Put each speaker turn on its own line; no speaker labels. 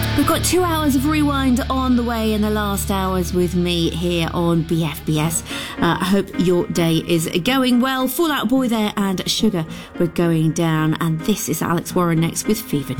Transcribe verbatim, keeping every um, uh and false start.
We've got two hours of Rewind on the way in the last hours with me here on B F B S. Uh, I hope your day is going well. Fall Out Boy there and Sugar, we're going down. And this is Alex Warren next with Fever Dream.